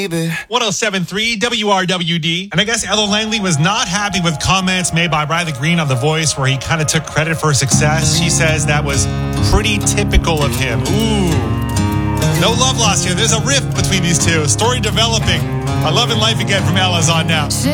baby. 107.3 WRWD. And I guess Ella Langley was not happy with comments made by Riley Green on The Voice where he kind of took credit for success. She says that was pretty typical of him. Ooh. No love lost here. There's a rift between these two. Story developing. On Love and Life again from Ella's on now.